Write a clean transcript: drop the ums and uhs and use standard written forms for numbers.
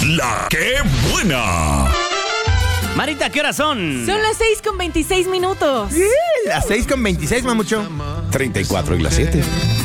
¡La que buena! Marita, ¿qué horas son? Son las 6:26 minutos. Las 6:26, mamucho. 34 y las 7.